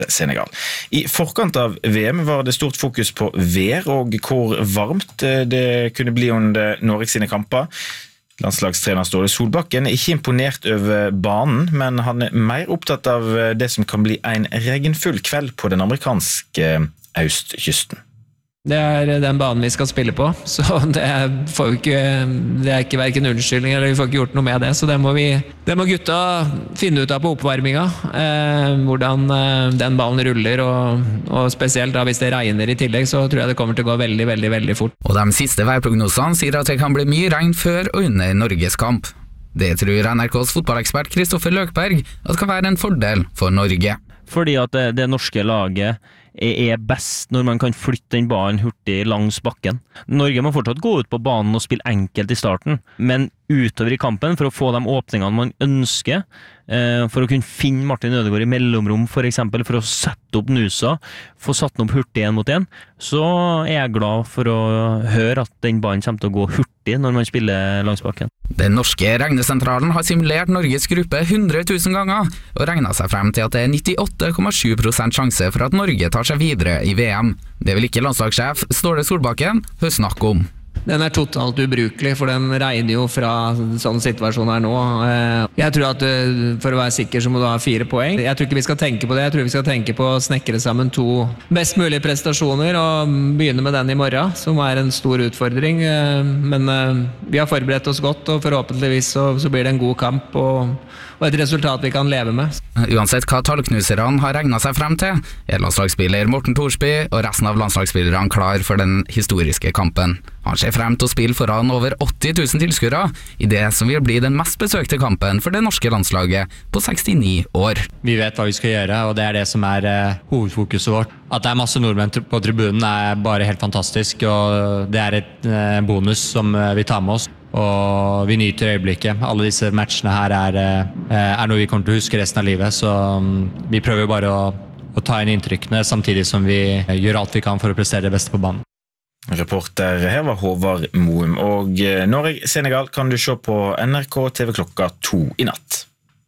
Senegal. I forkant av VM var det stort fokus på vær og hvor varmt det kunne bli under Norge sine kamper. Landslagstrener Ståle Solbakken ikke imponert over banen, men han mer opptatt av det som kan bli en regenfull kveld på den amerikanske østkysten. Det den banen vi skal spille på, så det ikke hverken unnskyldning eller vi får ikke gjort noe med det, så det må gutta finne ut av på oppvarminga, hvordan den ballen ruller, og spesielt da hvis det regner i tillegg, så tror jeg det kommer til å gå veldig, veldig, veldig fort. Og de siste værprognosene sier at det kan bli mye regn før og under Norges kamp. Det tror NRKs fotballekspert Kristoffer Løkberg at kan være en fordel for Norge. Fordi at det norske laget best når man kan flytte den ballen hurtig langs bakken. Norge må fortsatt gå ut på banen og spille enkelt i starten, men utover i kampen for å få de åpningene man ønsker, for å kunne finne Martin Ødegaard i mellomrom for eksempel, for å sette opp Nusa, få satt den opp hurtig 1 mot 1, så jeg glad for å høre at den ballen kommer til å gå hurtig når man spiller langs bakken. Den norske regnesentralen har simulert Norges gruppe 100 000 ganger, og regnet seg frem til at det 98,7% sjanse for at Norge tar seg videre i VM. Det vil ikke landslagssjef Ståle Solbakken snakke om. Den totalt ubrukelig, for den regner jo fra sånn situasjon her nå. Jeg tror at for å være sikker så må du ha 4 poeng. Jeg tror ikke vi skal tenke på det. Jeg tror vi skal tenke på å snekre sammen 2 best mulige prestasjoner og begynne med den i morgen, som en stor utfordring. Men vi har forberedt oss godt, og forhåpentligvis så blir det en god kamp og et resultat vi kan leve med. Uansett hva tallknuserne har regnet seg frem til, landslagsspiller Morten Thorsby og resten av landslagsspillerne klar for den historiske kampen. Han ser frem til å spille foran over 80 000 tilskuere i det som vil bli den mest besøkte kampen for det norske landslaget på 69 år. Vi vet hva vi skal gjøre, og det det som hovedfokuset vårt. At det masse nordmenn på tribunen bare helt fantastisk, og det et bonus som vi tar med oss. Og vi nyter øyeblikket. Alle disse matchene her noe vi kommer til å huske resten av livet, så vi prøver bare å ta inn inntrykkene samtidig som vi gjør alt vi kan for å prestere det beste på banen. Reporter her var Håvard Moum, og Norge-Senegal kan du se på NRK TV klokka 2 i natt.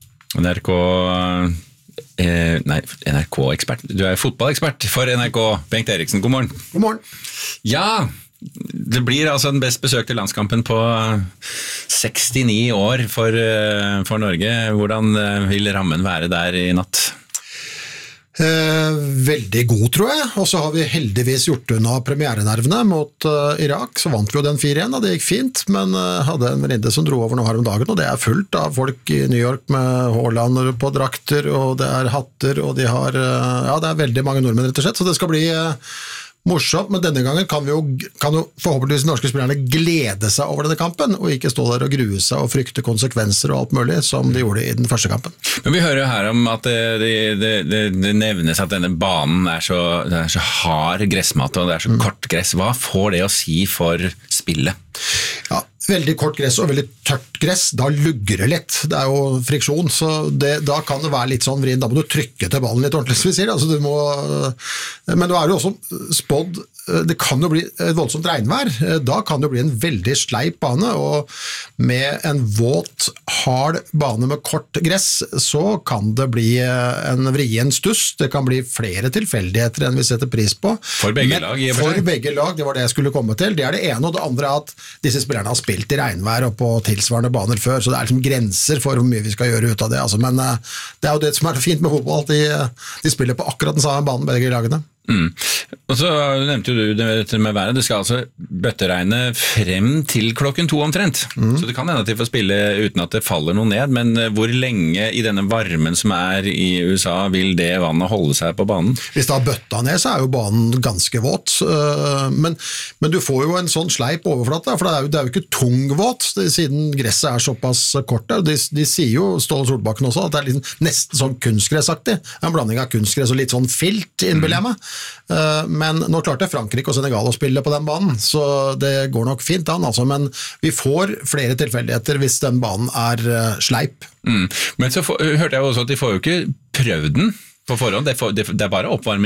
NRK-ekspert. Du fotballekspert for NRK, Bengt Eriksen. God morgen. God morgen. Ja, det blir altså den best besøkte landskampen på 69 år for Norge. Hvordan vil rammen være der i natt? Veldig god, tror jeg. Og så har vi heldigvis gjort unna premierenervene mot Irak. Så vant vi jo den 4-1, og det gikk fint, men hadde en venninne som dro over nå her om dagen, og det fullt av folk i New York med Haaland på drakter, og det hatter, og de har, ja, det veldig mange nordmenn rett og slett, så det skal bli morsomt, men denne gangen kan jo forhåpentligvis norske spillerne glede seg over denne kampen, og ikke stå der og grue seg og frykte konsekvenser og alt mulig, som de gjorde i den første kampen. Men vi hører jo her om at det nevnes at denne banen så hard gressmatte, og det så kort gress. Hva får det å si for spillet? Ja, veldig kort gress og veldig tørt gress, da lugger det litt. Det jo friksjon, så da kan det være litt sånn vrien. Da må du trykke til ballen litt ordentlig, som vi sier. Altså, men det jo også spådd, det kan jo bli et voldsomt regnvær. Da kan det bli en veldig sleip bane, og med en våt, hard bane med kort gress, så kan det bli en vrien stuss. Det kan bli flere tilfeldigheter enn vi setter pris på. For begge lag? For begge lag, det var det jeg skulle komme til. Det det ene, og det andre at disse spillerne har spilt i regnvær og på tilsvarende baner før, så det liksom grenser for hvor mye vi skal gjøre ut av det. Altså, men det jo det som fint med fotball, at de spiller på akkurat den samme banen, begge lagene. Og så nevnte du det med været. Det skal altså bøtteregne frem til klokken 2 omtrent, så det kan hende at de får spille uten at det faller noe ned, men hvor lenge i denne varmen som i USA vil det vannet holde seg på banen? Hvis det har bøtta ned, så jo banen ganske våt, men du får jo en sånn sleip overflate, for det jo ikke tung våt, siden gresset såpass kort. De sier jo, Ståle Solbakken også, at det liksom nesten sånn kunstgressaktig, en blanding av kunstgress og litt sånn filt, innbiller jeg meg. Men nå klarte Frankrike og Senegal å spille på den banen, så det går nok fint an, altså. Men vi får flere tilfeldigheter hvis den banen sleip. Men så hørte jeg også at de får jo ikke prøvd den på forhånd, det bare oppvarmingen.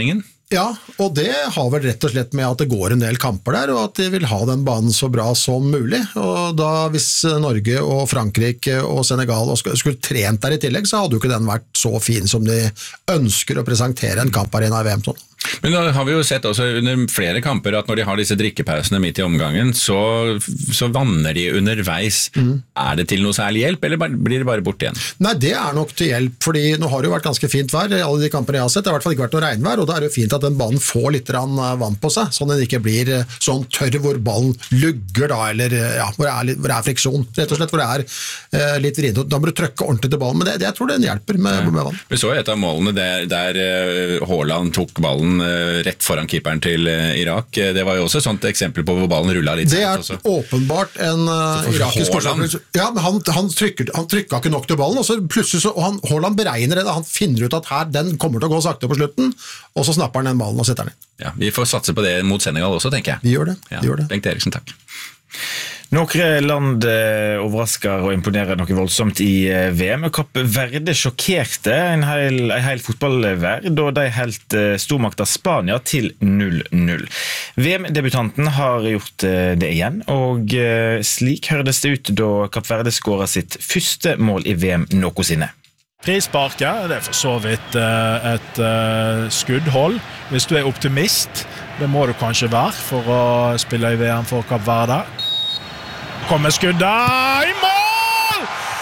Ja, og det har vel rett og slett med at det går en del kamper der, og at de vil ha den banen så bra som mulig. Og da hvis Norge og Frankrike og Senegal skulle trent der i tillegg, så hadde jo ikke den vært så fin som de ønsker å presentere en kamparena i VM sånn. Men da har vi jo sett også under flere kamper at når de har disse drikkepausene midt i omgangen, så vanner de underveis. Er det til noe særlig hjelp, eller blir det bare bort igjen? Nei, det er nok til hjelp, fordi nå har det jo vært ganske fint vær i alle de kampene jeg har sett. Det har i hvert fall ikke vært noe regnvær, og da er det jo fint at den banen får litt vann på seg, sånn at den ikke blir sånn tørr hvor ballen lugger da, eller ja, hvor det er friksjon, rett og slett, hvor det er litt vrind. Da må du trykke ordentlig til ballen, men jeg tror den hjelper med vann. Vi så et av målene der Haaland tok ballen rett foran keeperen til Irak. Det var jo også et sånt eksempel på hvor ballen rullet litt. Det er åpenbart en irakisk forsvarer. Ja, men han trykket ikke nok til ballen, og så plutselig Haaland beregner det, han finner ut at her, den kommer til å gå sakte på slutten, og så snapper han den ballen og setter den inn. Ja, vi får satse på det mot Senegal også, tenker jeg. Vi gjør det. Bengt Eriksen, takk. Noen land overrasker og imponerer noe voldsomt i VM. Kapp Verde sjokkerte en hel fotballverd da de helt stormakta Spania til 0-0. VM-debutanten har gjort det igjen, og slik hørtes det ut da Kapp Verde skåret sitt første mål i VM noensinne. Frisparket, det for så vidt et skuddhold. Hvis du optimist, det må du kanskje være for å spille i VM for Kapp Verde. Kommer skuddet i mål!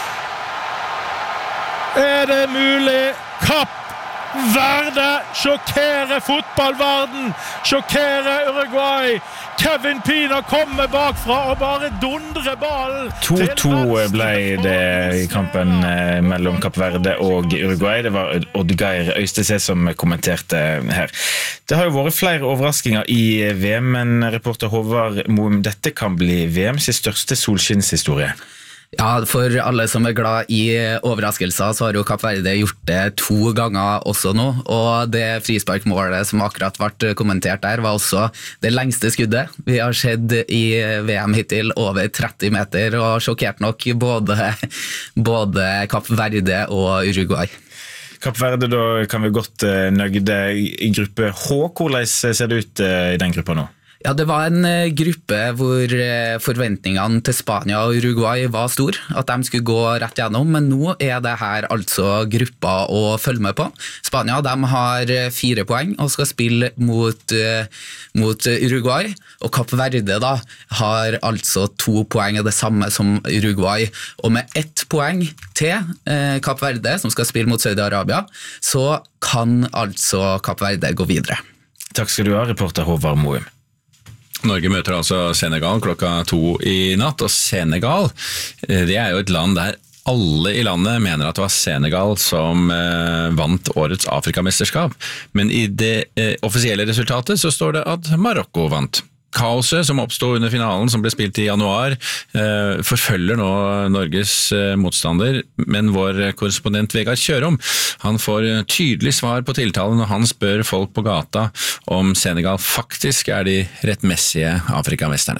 Er det mulig? Kapp Verde sjokkerer fotballverden, sjokkerer Uruguay. Kevin Pina kommer bakfra og bare dundrer ballen. 2-2 ble det i kampen mellom Kapp Verde og Uruguay. Det var Oddgeir Øystese som kommenterte her. Det har jo vært flere overraskelser i VM, men reporter Håvard Moum, dette kan bli VMs største solskinnshistorie. Ja, for alle som er glad i overraskelser, så har jo Kapp Verde gjort det 2 ganger også nå, og det frisparkmålet som akkurat ble kommentert der, var også det lengste skuddet vi har sett i VM hittil, over 30 meter, og sjokkert nok både Kapp Verde og Uruguay. Kapp Verde, da kan vi godt nøgde i gruppe H. Hvordan ser det ut i den gruppa nå? Ja, det var en gruppe hvor forventningene til Spania og Uruguay var stor, at de skulle gå rett gjennom, men nå er det her altså gruppa å følge med på. Spania, de har 4 poeng og skal spille mot Uruguay, og Kapp Verde da har altså 2 poeng, det samme som Uruguay, og med 1 poeng til Kapp Verde, som skal spille mot Saudi-Arabia, så kan altså Kapp Verde gå videre. Takk skal du ha, reporter Håvard Moum. Norge møter altså Senegal klokka 2 i natt, og Senegal, det er jo et land der alle i landet mener at det var Senegal som vant årets Afrikamesterskap, men i det offisielle resultatet så står det at Marokko vant. Kaoset som oppstod under finalen, som ble spilt i januar, forfølger nå Norges motstander, men vår korrespondent Vegard Kjørom, han får tydelig svar på tiltalen når han spør folk på gata om Senegal faktisk er de rettmessige Afrikamesterne.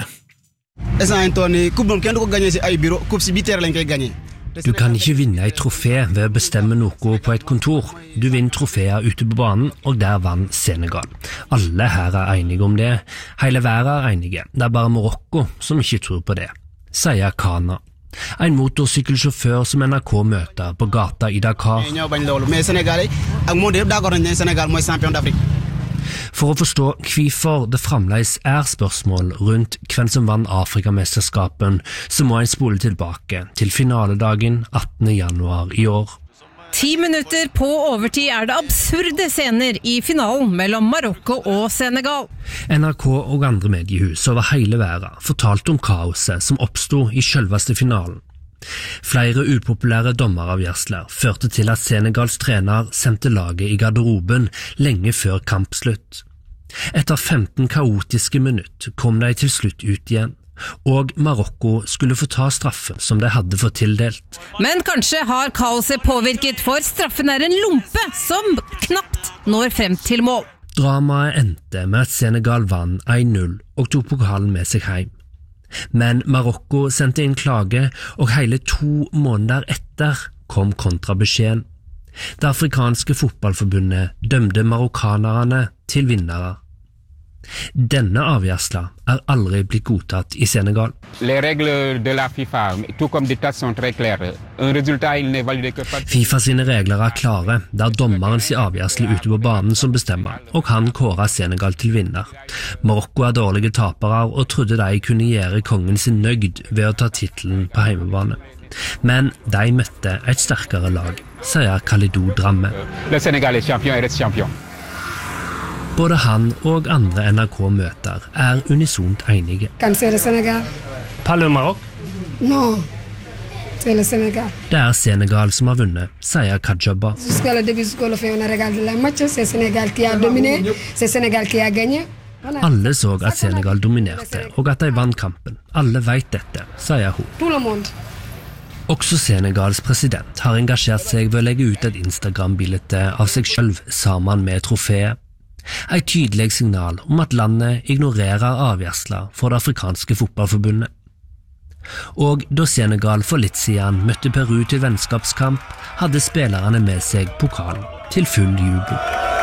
Du kan ikke vinne et trofé ved å bestemme noe på et kontor. Du vinner troféer ute på banen, og der vant Senegal. Alle her er enige om det. Hele verden er enige. Det er bare Marokko som ikke tror på det, sier Kana. En motorsykkelsjåfør som NRK møter på gata i Dakar. For å forstå hvorfor det fremdeles er spørsmål rundt hvem som vant Afrikamesterskapen, så må en spole tilbake til finaledagen 18. januar i år. 10 minutter på overtid er det absurde scener i finalen mellom Marokko og Senegal. NRK og andre mediehus over hele verden fortalte om kaoset som oppstod i selveste finalen. Flere upopulære dommeravgjørelser førte til at Senegals trener sendte laget i garderoben lenge før kampslutt. Etter 15 kaotiske minutter kom de til slutt ut igjen, og Marokko skulle få ta straffen som de hadde fått tildelt. Men kanskje har kaoset påvirket, for straffen er en lompe som knapt når frem til mål. Dramaet endte med at Senegal vant 1-0 og tok pokalen med seg hjem. Men Marokko sendte inn klage, og hele 2 måneder etter kom kontrabeskjeden. Det afrikanske fotballforbundet dømte marokkanerne til vinnere. Denne avgjørelsen aldri blitt godtatt i Senegal. Les règles de la FIFA, tout comme des tas sont très claires. Un résultat, il n'est validé que par... FIFA sine regler klare, der dommerens avgjørelse ute på banen som bestemmer, og han kårer Senegal til vinner. Marokko dårlige tapere og trodde de kunne gjøre kongen sin nøgd ved å ta titelen på heimebane. Men de møtte et sterkere lag, sier Khalidou Dramme. Le Sénégal est champion et reste champion. Både han og andre NRK-møter unisont enige. Kan c'est le Sénégal? Pas le Maroc? Non, c'est le Sénégal. Det Senegal som har vunnet, sier Kajaba. Jusqu'à le début, jusqu'à le fait, on a regardé la match, c'est Sénégal qui a dominé, c'est Sénégal qui a gagné. Alle så at Senegal dominerte, og at de vant kampen. Alle vet dette, sier hun. Tout le monde. Også Senegals president har engasjert seg ved å legge ut et Instagram-bilde av seg selv sammen med trofeet. Et tydelig signal om at landet ignorerer avgjørelser for det afrikanske fotballforbundet. Og da Senegal for litt siden møtte Peru til vennskapskamp, hadde spillerne med seg pokalen til full jubel.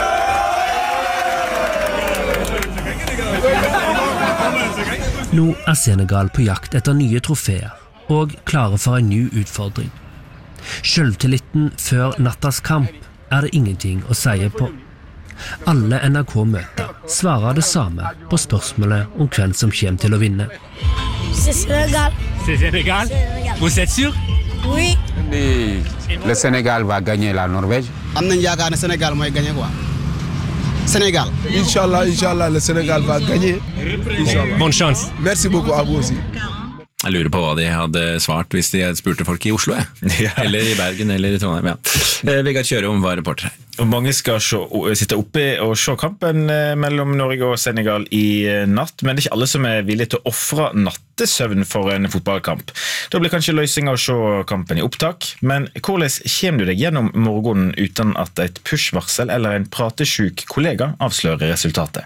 Nå Senegal på jakt etter nye trofeer og klare for en ny utfordring. Selvtilliten før nattas kamp det ingenting å si på. Alle NRK-møter svarer det samme på spørsmålet om hvem som kommer til å vinne. C'est Sénégal. C'est Sénégal? Vous êtes sûr? Oui. Le Sénégal va gagner la Norvège. Am nañ yaakaar ne Sénégal mooy gagner quoi. Sénégal. Inchallah, le Sénégal va gagner. Inchallah. Bonne chance. Merci beaucoup à vous aussi. Jeg lurer på hva de hadde svart hvis de spurte folk i Oslo, eller i Bergen, eller i Trondheim. Vegard Kjørom var reporter her. Og mange skal sitte oppe og se kampen mellom Norge og Senegal i natt, men det ikke alle som villige til å offre nattesøvn for en fotballkamp. Da blir kanskje løsningen å se kampen i opptak, men hvordan kommer du deg gjennom morgenen uten at et push-varsel eller en pratesjuk kollega avslører resultatet?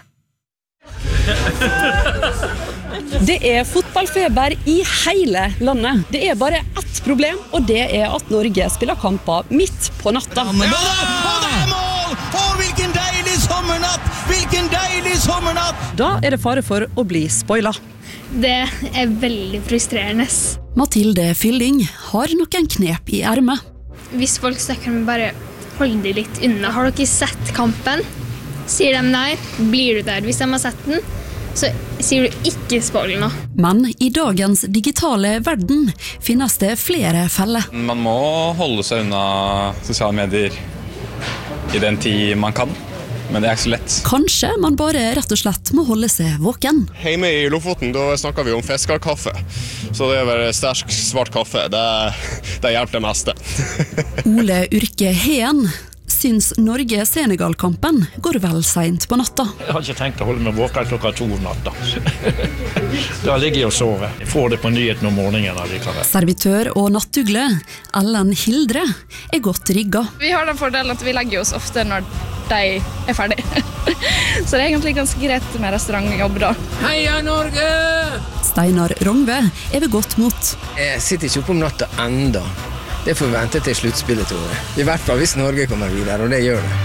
Det fotballfeber i hele landet. Det bare ett problem, og det at Norge spiller kamper midt på natta. Og det mål! Hvilken deilig sommernatt! Hvilken deilig sommernatt! Da det fare for å bli spoila. Det veldig frustrerende. Mathilde Fylling har noen knep i ermet. Hvis folk snakker med bare hold de litt unna. Har dere sett kampen? Sier de nei, blir du der. Hvis de har sett den, så sier du ikke spoil nå. Men i dagens digitale verden finnes det flere feller. Man må holde seg unna sosiale medier i den tid man kan, men det ikke så lett. Kanskje man bare rett og slett må holde seg våken. Hjemme i Lofoten da snakker vi om fiskerkaffe, så det vel sterk svart kaffe, det hjelper det meste. Ole Urke Heen syns Norge-Senegal-kampen går vel sent på natta. Jeg har ikke tenkt å holde meg våken klokka 2 om natta. Da ligger jeg og sover. Jeg får det på nyheten om morgenen. Servitør og nattugle, Ellen Hildre, godt rigget. Vi har den fordelen at vi legger oss ofte når de ferdig. Så det egentlig ganske greit med restaurantjobb da. Heia Norge! Steinar Rongve ved godt mot. Jeg sitter ikke oppe om natta enda. Det får vente til sluttspillet, tror jeg. I hvert fall hvis Norge kommer videre, og det gjør det.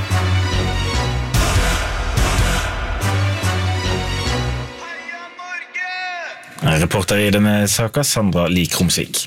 Reporter i denne saken, Sandra Likromsvik.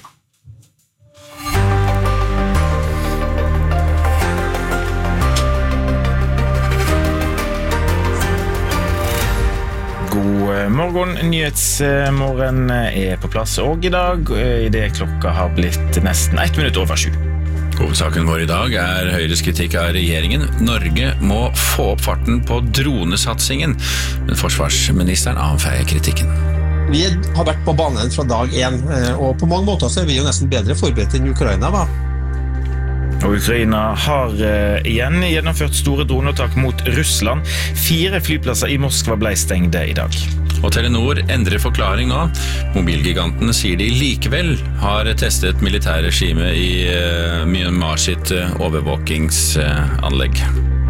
God morgen, Nyhetsmorgen på plass og i dag, i det klokka har blitt nesten 1 minutt over 7. Hovedsaken vår i dag Høyres kritikk av regjeringen. Norge må få opp farten på dronesatsingen, men forsvarsministeren avfeier kritikken. Vi har vært på banen fra dag 1, og på mange måter så vi jo nesten bedre forberedt enn Ukraina var. Og Ukraina har igjen gjennomført store droneopptak mot Russland. 4 flyplasser i Moskva ble stengte i dag. Og Telenor endrer forklaring nå. Mobilgiganten sier de likevel har testet militærregime i Myanmar sitt overvåkingsanlegg.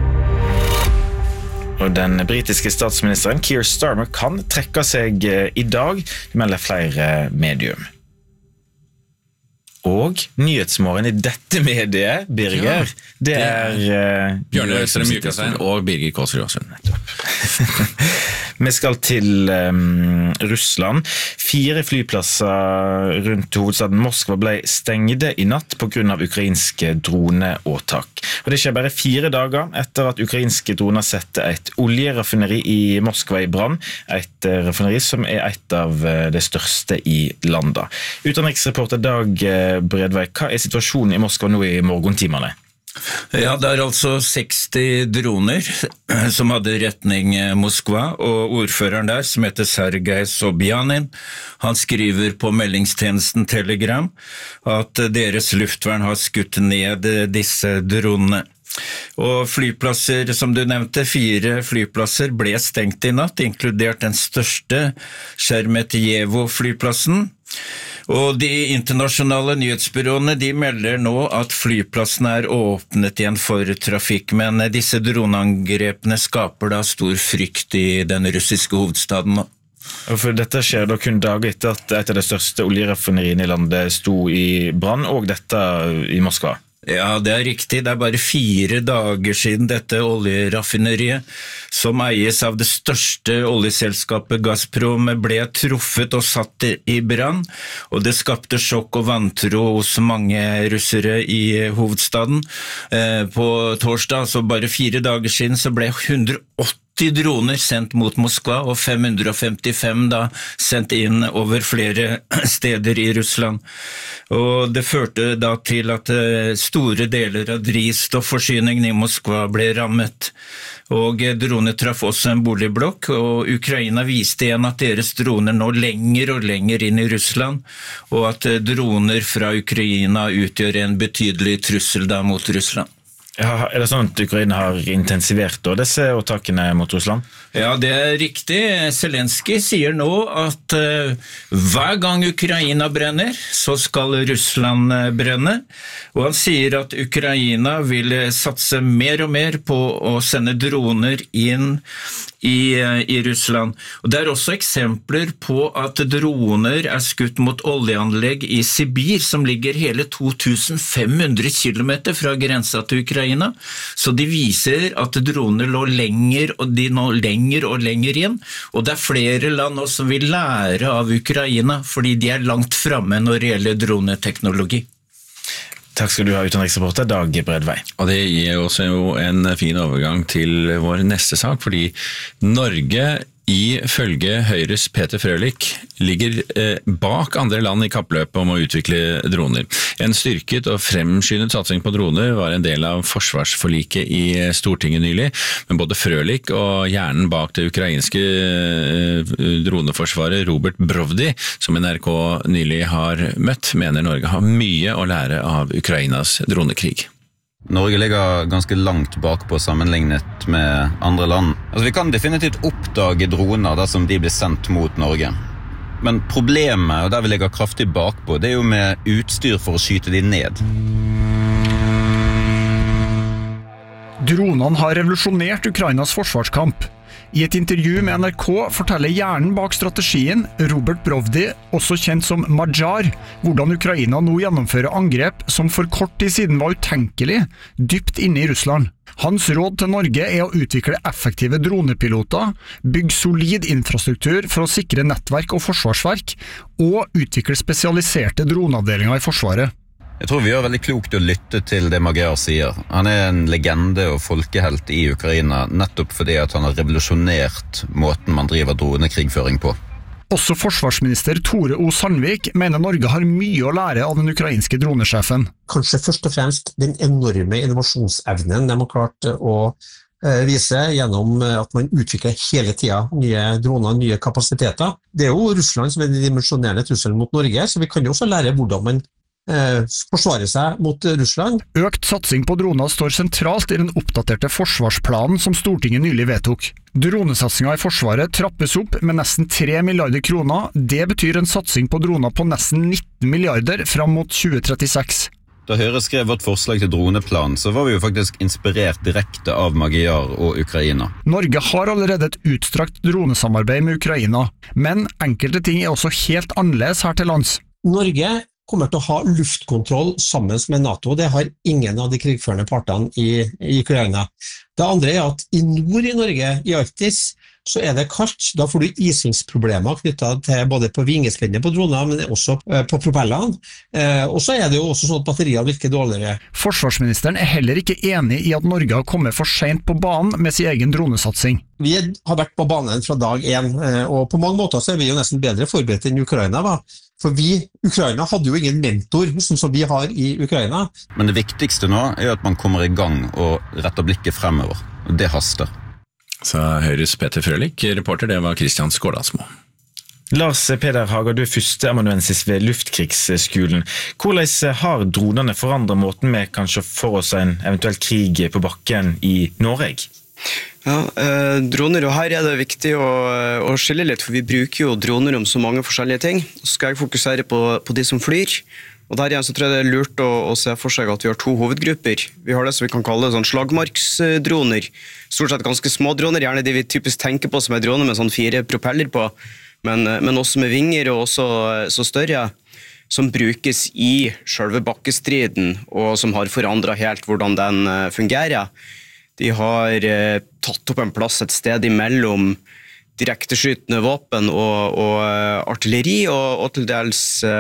Og den britiske statsministeren Keir Starmer kan trekke seg i dag, det melder flere medium. Og Nyhetsmorgen i dette mediet, Birger, det Bjørn Øystein Mykestein og Birger Kåsrud Aasund. Vi skal til Russland. 4 flyplasser rundt hovedstaden Moskva ble stengte i natt på grunn av ukrainske droneåtak. Og det skjer bare 4 dager etter at ukrainske droner sette et oljeraffineri i Moskva i brann, et raffineri som et av det største i landet. Utenriksreporter Dag Bredvei, hva situasjonen i Moskva nå i morgentimene? Ja, det altså 60 droner som hadde retning Moskva, og ordføreren der, som heter Sergej Sobjanin, han skriver på meldingstjenesten Telegram at deres luftvern har skutt ned disse dronene. Og flyplasser, som du nevnte, 4 flyplasser ble stengt i natt, inkludert den største Sheremetyevo-flyplassen. Og de internasjonale nyhetsbyråene de melder nå at flyplassen åpnet igjen for trafikk, men disse droneangrepene skaper da stor frykt i den russiske hovedstaden nå. For dette skjer da kun dager etter at et av de største oljeraffineriene i landet sto i brann, og dette i Moskva. Ja, det riktig. Det bare 4 dager siden dette oljeraffineriet, som eies av det største oljeselskapet Gazprom, ble truffet og satt i brann, og det skapte sjokk og vantro hos mange russere i hovedstaden. På torsdag, så bare 4 dager siden, så ble 180 droner sendt mot Moskva, og 555 da sendt inn over flere steder i Russland. Og det førte da til at store deler av drivstofforsyningen i Moskva ble rammet. Og droner traff også en boligblokk, og Ukraina viste igjen at deres droner nå lenger og lenger inn i Russland, og at droner fra Ukraina utgjør en betydelig trussel da mot Russland. Ja, det sånn at Ukraina har intensivert da, disse åtakene mot Russland? Ja, det riktig. Zelensky sier nå at hver gang Ukraina brenner, så skal Russland brenne. Og han sier at Ukraina vil satse mer og mer på å sende droner inn i Russland. Og det også eksempler på at droner skutt mot oljeanlegg i Sibir, som ligger hele 2500 kilometer fra grensa til Ukraina. Så de viser at droner lå lenger, og de nå lenger og lenger inn. Og det flere land også som vil lære av Ukraina, fordi de langt fremme når det gjelder droneteknologi. Takk skal du ha, utenriksreporter Dag Bredvei. Og det gir også jo en fin overgang til vår neste sak, fordi Norge ifølge Høyres Peter Frølich ligger bak andre land i kappløpet om å utvikle droner. En styrket og fremskyndet satsing på droner var en del av forsvarsforliket i Stortinget nylig, men både Frølich og hjernen bak det ukrainske droneforsvaret Robert Brovdi, som NRK nylig har møtt, mener Norge har mye å lære av Ukrainas dronekrig. Norge ligger ganske langt bakpå sammenlignet med andre land. Altså, vi kan definitivt oppdage droner dersom de blir sendt mot Norge. Men problemet, og der vi ligger kraftig bakpå, det jo med utstyr for å skyte de ned. Dronene har revolusjonert Ukrainas forsvarskamp. I et intervju med NRK forteller hjernen bak strategien, Robert Brovdi, også kjent som Majar, hvordan Ukraina nå gjennomfører angrep som for kort tid siden var utenkelig, dypt inne i Russland. Hans råd til Norge å utvikle effektive dronepiloter, bygge solid infrastruktur for å sikre nettverk og forsvarsverk, og utvikle spesialiserte droneavdelinger i Forsvaret. Jeg tror vi gjør veldig klokt å lytte til det Magyar sier. Han en legende og folkehelt i Ukraina, nettopp fordi at han har revolusjonert måten man driver dronekrigføring på. Også forsvarsminister Tore O. Sandvik mener Norge har mye å lære av den ukrainske dronesjefen. Kanskje først og fremst den enorme innovasjonsevnen de har klart å vise gjennom at man utvikler hele tiden nye droner, nye kapasiteter. Det jo Russland som den dimensjonerende trusselen mot Norge, så vi kan jo også lære hvordan man forsvare seg mot Russland. Økt satsing på droner står sentralt i den oppdaterte forsvarsplanen som Stortinget nylig vedtok. Dronesatsingen i Forsvaret trappes opp med nesten 3 milliarder kroner. Det betyr en satsing på droner på nesten 19 milliarder fram mot 2036. Da Høyre skrev vårt forslag til droneplan, så var vi jo faktisk inspirert direkte av Magyar og Ukraina. Norge har allerede et utstrakt dronesamarbeid med Ukraina, men enkelte ting også helt annerledes her til lands. Norge kommer til å ha luftkontroll sammen med NATO. Det har ingen av de krigførende partene i Ukraina. Det andre at i nord i Norge, i Arktis, så det kaldt. Da får du isingsproblemer knyttet til både på vingespennet på droner, men også på propellene. Og så det jo også sånn at batteriene virker dårligere. Forsvarsministeren heller ikke enig i at Norge har kommet for sent på banen med sin egen dronesatsing. Vi har vært på banen fra dag 1, og på mange måter så vi jo nesten bedre forberedt enn Ukraina var. For Ukraina hadde jo ingen mentor, som vi har i Ukraina. Men det viktigste nå at man kommer i gang og retter blikket fremover, og det haster. Så Høyres Peter Frølik, reporter, det var Kristian Skårdalsmo. Lars Peder Haga, du førsteamanuensis ved Luftkrigsskolen. Hvordan har dronene forandret måten vi kanskje får oss en eventuell krig på bakken i Norge? Ja, droner, og her det viktig å skille litt, for vi bruker jo droner om så mange forskjellige ting. Så skal jeg fokusere på de som flyr. Og der igjen så tror jeg det lurt å se for seg at vi har 2 hovedgrupper. Vi har det som vi kan kalle sånn slagmarksdroner. Stort sett ganske små droner, gjerne de vi typisk tenker på som droner med sånn 4 propeller på, men også med vinger og også så større, som brukes i selve bakkestriden, og som har forandret helt hvordan den fungerer. De har tatt opp en plass et sted imellom direkteskytende våpen og artilleri, og til dels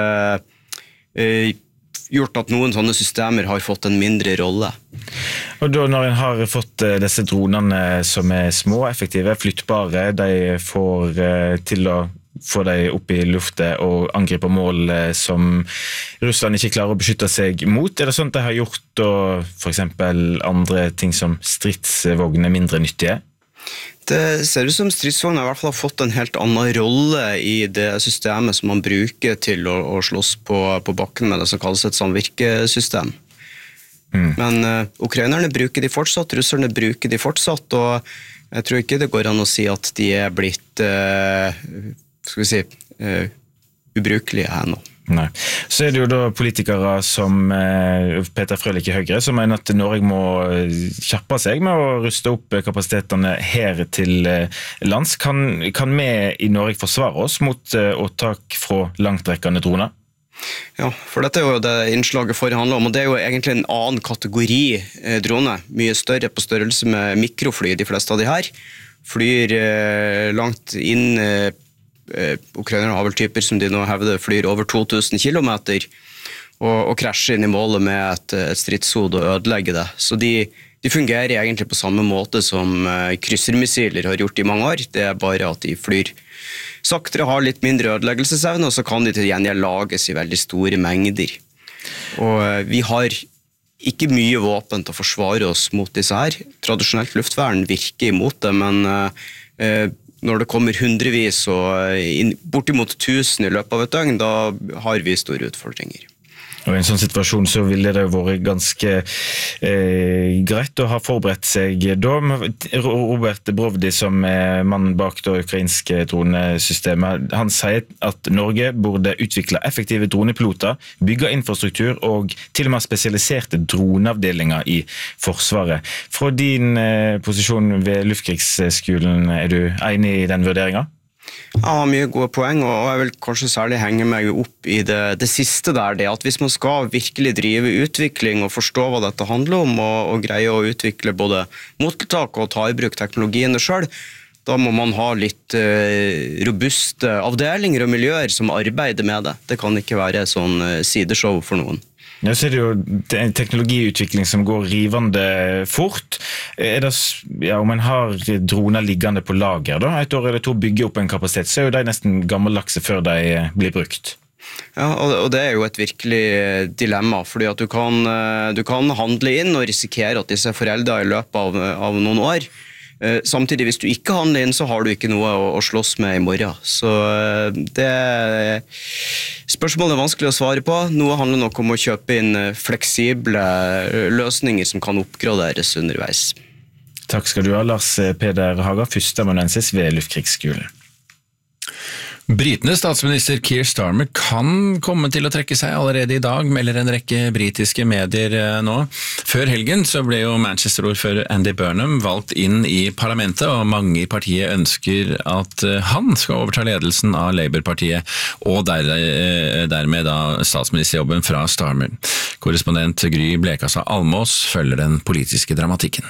gjort at noen sånne systemer har fått en mindre rolle. Og da når en har fått disse dronene som små, effektive, flyttbare, de får til å få dem opp i luftet og angripe mål som Russland ikke klarer å beskytte seg mot. Det sånn at de har gjort for eksempel andre ting som stridsvogner mindre nyttige? Det ser ut som stridsvogner i hvert fall har fått en helt annen rolle i det systemet som man bruker til å slåss på bakken med det som kalles et samvirkesystem. Men ukrainerne bruker de fortsatt, russerne bruker de fortsatt, og jeg tror ikke det går an å si at de blitt ubrukelige her nå. Nei. Så det jo da politikere som Peter Frølik i Høyre som mener at Norge må kjappe seg med å ruste opp kapasitetene her til lands. Kan vi i Norge forsvare oss mot åtak fra langtrekkende droner? Ja, for dette jo det innslaget forrige handler om, og det jo egentlig en annen kategori drone, mye større på størrelse med mikrofly, de fleste av de her. Flyr langt inn ukrainerne har vel typer som de nå hevder flyr over 2000 kilometer og krasjer inn i målet med et stridshode og ødelegger det. Så de fungerer egentlig på samme måte som kryssermissiler har gjort i mange år. Det bare at de flyr saktere, har litt mindre ødeleggelsesevne, og så kan de til gjengjeld lages i veldig store mengder. Og vi har ikke mye våpen til å forsvare oss mot disse her. Tradisjonelt luftvern virker imot det, men når det kommer hundrevis og bortimot 1000 i løpet av et døgn, da har vi store utfordringer. Og i en sånn situasjon så ville det vært ganske greit å ha forberedt seg da. Robert Brovdi, som mannen bak det ukrainske dronesystemet, han sier at Norge burde utvikle effektive dronepiloter, bygge infrastruktur og til og med spesialiserte droneavdelinger i Forsvaret. Fra din posisjon ved Luftkrigsskolen, du enig i den vurderingen? Ja, mye gode poeng, og jeg vil kanskje særlig henge meg opp i det siste der, det at hvis man skal virkelig drive utvikling og forstå hva dette handler om, og greie å utvikle både mottiltak og ta i bruk teknologiene selv, da må man ha litt robuste avdelinger og miljøer som arbeider med det. Det kan ikke være sånn sideshow for noen. Ja, så det jo en teknologiutvikling som går rivende fort. Om en har droner liggende på lager, da, et år eller to bygger opp en kapasitet, så jo de nesten gammeldagse før de blir brukt. Ja, og det jo et virkelig dilemma, fordi at du kan handle inn og risikere at disse er foreldet i løpet av noen år. Samtidig, hvis du ikke handler inn, så har du ikke noe å slåss med i morgen. Så det spørsmålet vanskelig å svare på. Noe handler nok om å kjøpe inn fleksible løsninger som kan oppgraderes underveis. Takk skal du ha, Lars Peder Haga, førsteamanuensis ved Luftkrigsskolen. Britenes statsminister Keir Starmer kan komme til å trekke seg allerede i dag, melder en rekke britiske medier nå. Før helgen så ble jo Manchester-ordfører Andy Burnham valgt inn i parlamentet, og mange i partiet ønsker at han skal overta ledelsen av Labour-partiet, og dermed da statsministerjobben fra Starmer. Korrespondent Gry Blekastad Almås følger den politiske dramatikken.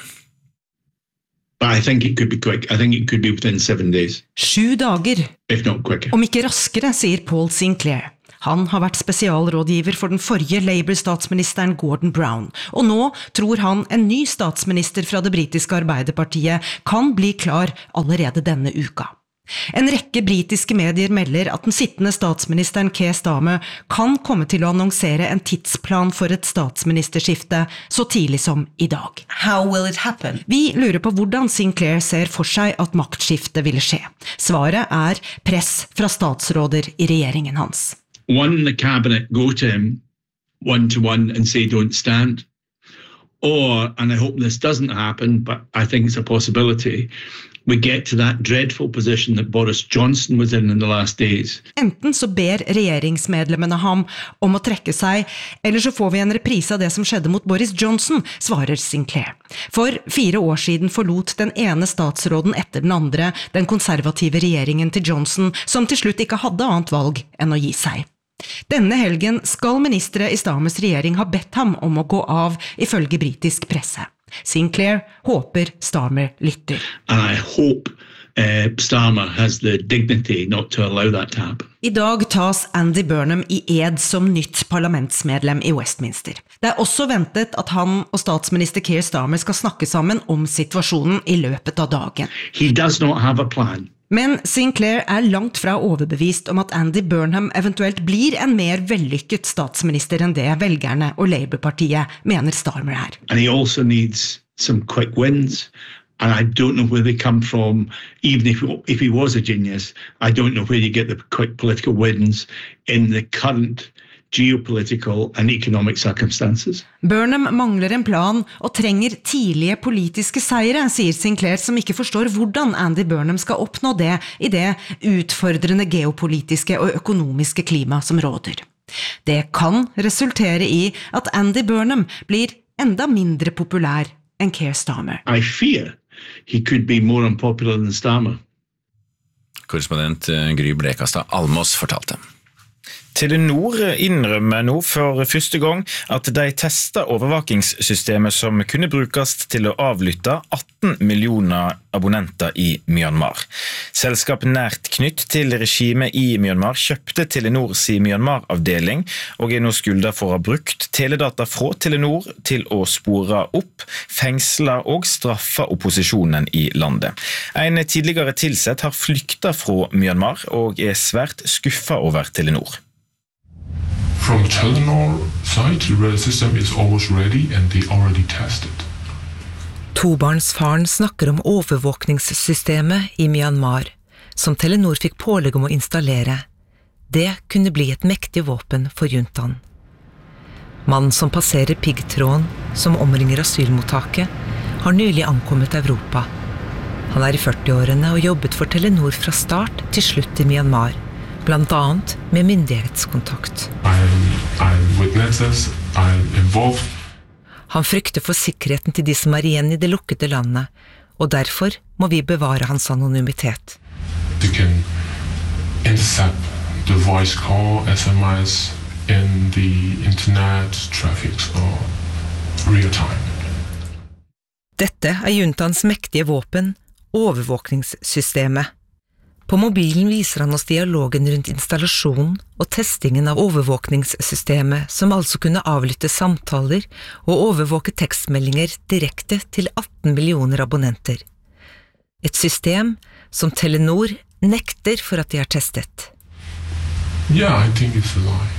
I think it could be quick. I think it could be within 7 days. 7 dager. If not quicker. Om ikke raskere, sier Paul Sinclair. Han har vært spesialrådgiver for den forrige Labour-statsministeren Gordon Brown, og nå tror han en ny statsminister fra det britiske Arbeiderpartiet kan bli klar allerede denne uka. En rekke britiske medier melder at den sittende statsministeren Keir Starmer kan komme til å annonsere en tidsplan for et statsministerskifte så tidlig som i dag. How will it happen? Vi lurer på hvordan Sinclair ser for seg at maktskiftet ville skje. Svaret er press fra statsråder i regjeringen hans. One, the cabinet go to him one-to-one and say don't stand. Or, and I hope this doesn't happen, but I think it's a possibility, we get to that dreadful position that Boris Johnson was in the last days. Enten så ber regjeringsmedlemmene ham om å trekke seg, eller så får vi en reprise av det som skjedde mot Boris Johnson, svarer Sinclair. For 4 år siden forlot den ene statsråden etter den andre den konservative regjeringen til Johnson, som til slutt ikke hadde annet valg enn å gi seg. Denne helgen skal ministre i Starmers regjering ha bedt ham om å gå av ifølge britisk presse. Sinclair håper Starmer lytter. And I hope Starmer has the dignity not to allow that to happen. I dag tas Andy Burnham i ed som nytt parlamentsmedlem i Westminster. Det er også ventet at han og statsminister Keir Starmer skal snakke sammen om situasjonen i løpet av dagen. He does not have a plan. Men Sinclair er langt fra overbevist om at Andy Burnham eventuelt blir en mer vellykket statsminister enn det velgerne og Labour-partiet mener Starmer er. And he also needs some quick wins. And I don't know where they come from, even if he was a genius, I don't know where you get the quick political wins in the current geopolitical and economic circumstances. Burnham mangler en plan og trenger tidlige politiske seire, sier Sinclair, som ikke forstår hvordan Andy Burnham skal oppnå det i det utfordrende geopolitiske og økonomiske klima som råder. Det kan resultere i at Andy Burnham blir enda mindre populær enn Keir Starmer. I fear he could be more unpopular than Starmer. Korrespondent Gry Blekastad Almås fortalte. Telenor innrømmer nå for første gang at de testet overvåkingssystemet som kunne brukes til å avlytte 18 millioner abonnenter i Myanmar. Selskapet nært knytt til regimet i Myanmar kjøpte Telenors Myanmar-avdeling og er nå skyldet for å ha brukt teledata fra Telenor til å spore opp, fengsle og straffe opposisjonen i landet. En tidligere tilsett har flyktet fra Myanmar og er svært skuffet over Telenor. From Telenor side, the system is almost ready and they already tested. Tobarnsfaren snakker om overvåkningssystemet i Myanmar, som Telenor fikk pålegg om å installere. Det kunne bli et mektig våpen for juntaen. Mannen som passerer piggtråden, som omringer asylmottaket, har nylig ankommet Europa. Han er i 40-årene og jobbet for Telenor fra start til slutt i Myanmar, blant annet med myndighetskontakt. Han frykter for sikkerheten til de som er igjen i det lukkede landet, og derfor må vi bevare hans anonymitet. They can intercept the voice call, SMS in the internet traffic or real time. Dette er juntaens mektige våpen, overvåkningssystemet. På mobilen viser han oss dialogen rundt installasjonen og testingen av overvåkningssystemet, som altså kunne avlytte samtaler og overvåke tekstmeldinger direkte til 18 millioner abonnenter. Et system som Telenor nekter for at de har testet. Yeah, I think it's a lie.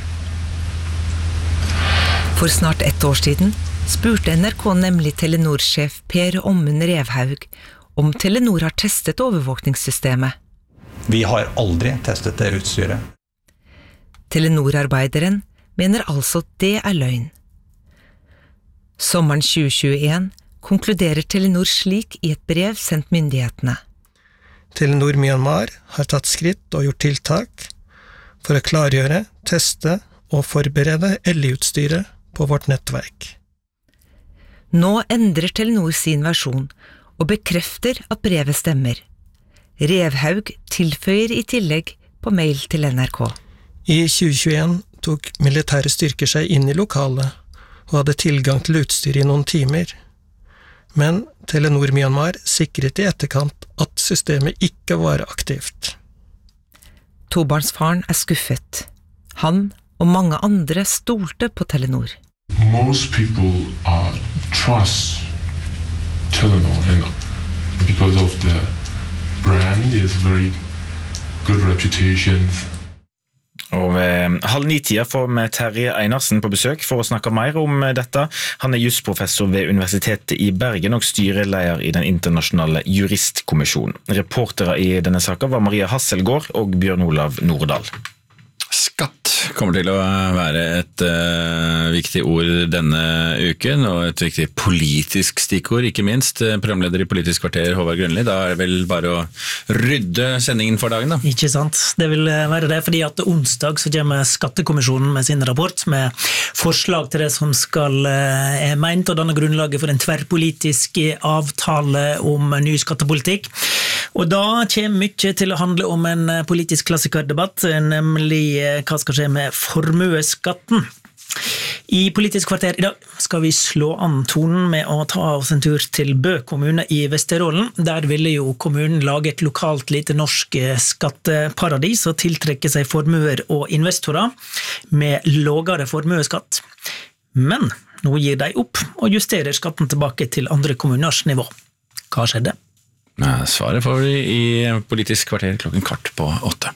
For snart 1 år siden spurte NRK nemlig Telenor-sjef Per Ommund Revhaug om Telenor har testet overvåkningssystemet. Vi har aldri testet det utstyret. Telenor-arbeideren mener altså at det er løgn. Sommeren 2021 konkluderer Telenor slik i et brev sendt myndighetene. Telenor Myanmar har tatt skritt og gjort tiltak for å klargjøre, teste og forberede LI-utstyret på vårt nettverk. Nå endrer Telenor sin versjon og bekrefter at brevet stemmer. Revhaug tilføyer i tillegg på mail til NRK. I 2021 tok militære styrker seg inn i lokalet og hadde tilgang til utstyr i noen timer. Men Telenor Myanmar sikret i etterkant at systemet ikke var aktivt. Tobarnsfaren skuffet. Han og mange andre stolte på Telenor. Most people trust Telenor, and because of the brand is very good reputation. Og ved 8:30 får vi Terje Einarsen på besøk for å snakke mer om dette. Han jusprofessor ved Universitetet i Bergen og styreleder i den internasjonale juristkommisjonen. Reportere i denne saken var Maria Hasselgaard og Bjørn Olav Nordahl. Skatt kommer til å være et viktig ord denne uken, og et viktig politisk stikkord, ikke minst. Programleder i Politisk kvarter, Håvard Grønli, da er det vel bare å rydde sendingen for dagen da? Ikke sant, det vil være det, fordi at onsdag så kommer Skattekommisjonen med sin rapport, med forslag til det som skal ment og danne grunnlaget for en tverrpolitisk avtale om ny skattepolitikk. Og da kommer mye til å handle om en politisk klassikerdebatt, nemlig hva skal skje med formueskatten. I Politisk kvarter i dag skal vi slå an tonen med å ta oss en tur til Bø kommune i Vesterålen. Der ville jo kommunen lage et lokalt lite norsk skatteparadis og tiltrekke seg formuer og investorer med lavere formueskatt. Men nå gir de opp og justerer skatten tilbake til andre kommuners nivå. Hva skjedde? Svaret får vi i Politisk kvarter klokken 7:15.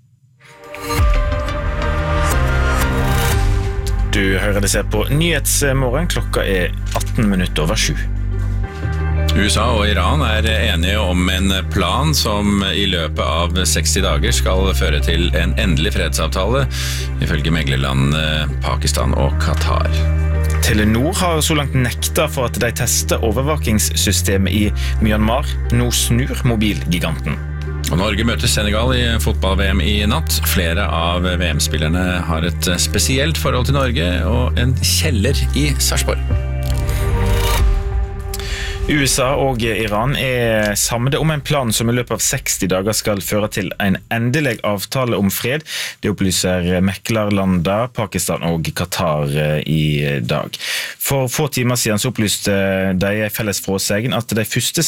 Du hører det ser på Nyhetsmorgen, klokka 7:18. USA og Iran er enige om en plan som i løpet av 60 dager skal føre til en endelig fredsavtale, ifølge meglerlandene Pakistan og Qatar. Telenor har så langt nekta for at de tester overvåkingssystemet i Myanmar. Nå snur mobilgiganten. Og Norge møter Senegal i fotball-VM i natt. Flere av VM-spillerne har et spesielt forhold til Norge og en kjeller i Sarpsborg. USA og Iran er samlet om en plan som i løpet av 60 dager skal føre til en endelig avtale om fred. Det opplyser meklerlanda Pakistan og Qatar i dag. For få timer siden så opplyste de felles fråsegn at den første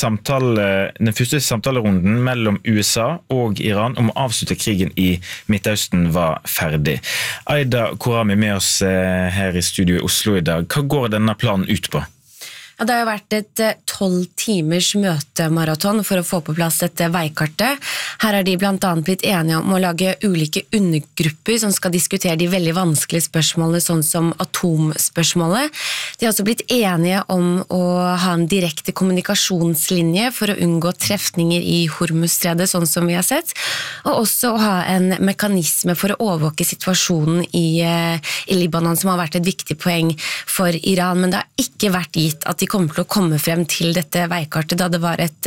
samtalerunden mellom USA og Iran om å avslutte krigen i Midtøsten var ferdig. Aida Korami med oss her i studio i Oslo i dag. Hva går denne planen ut på? Ja, det har jo vært et 12 timers møtemaraton for å få på plass dette veikartet. Her er de blant annet blitt enige om å lage ulike undergrupper som skal diskutere de veldig vanskelige spørsmålene, sånn som atomspørsmålet. De har også blitt enige om å ha en direkte kommunikasjonslinje for å unngå trefninger i Hormuzstredet, sånn som vi har sett, og også å ha en mekanisme for å overvåke situasjonen i Libanon, som har vært et viktig poeng for Iran, men det har ikke vært gitt at de kommer til å komme frem til dette veikartet, da det var et